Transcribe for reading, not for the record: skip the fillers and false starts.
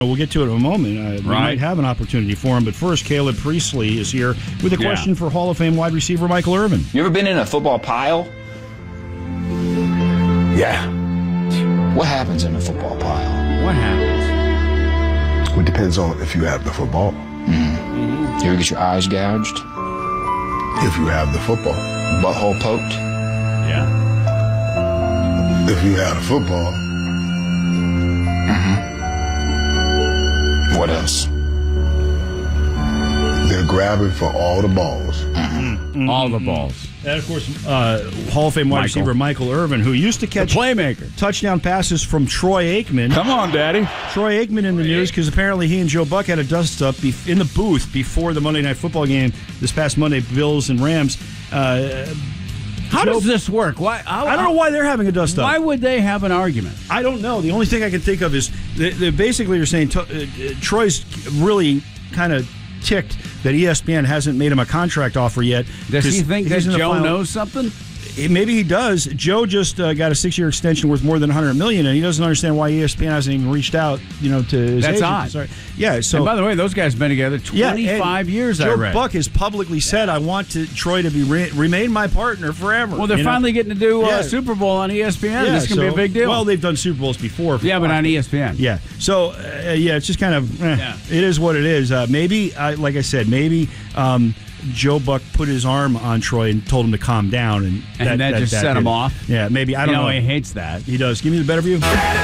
We'll get to it in a moment. We might have an opportunity for him. But first, Caleb Priestley is here with a question for Hall of Fame wide receiver Michael Irvin. You ever been in a football pile? Yeah. What happens in a football pile? What happens? It depends on if you have the football. You ever get your eyes gouged? If you have the football. Butthole poked? Yeah. If you have the football. What else? They're grabbing for all the balls. All the balls. And, of course, Hall of Fame wide receiver Michael Irvin, who used to catch playmaker touchdown passes from Troy Aikman. Come on, Daddy. Troy Aikman in the news because apparently he and Joe Buck had a dust-up in the booth before the Monday Night Football game this past Monday, Bills and Rams. How does this work? Why? I don't know why they're having a dust-up. Why would they have an argument? I don't know. The only thing I can think of is they basically you're saying Troy's really kind of ticked that ESPN hasn't made him a contract offer yet. Does he think that Joe knows something? Maybe he does. Joe just got a 6-year extension worth more than $100 million, and he doesn't understand why ESPN hasn't even reached out, to his agent. Odd. Sorry. Yeah. So, and by the way, those guys have been together 25 years. Joe I read. Buck has publicly said, "I want Troy to be remain my partner forever." Well, they're finally getting to do Super Bowl on ESPN. This can be a big deal. Well, they've done Super Bowls before. Yeah, but on ESPN. Yeah. So, it's just kind of it is what it is. Maybe, like I said, maybe. Joe Buck put his arm on Troy and told him to calm down, and that just set him off. Yeah, maybe. I don't know. He hates that. He does. Give me the better view.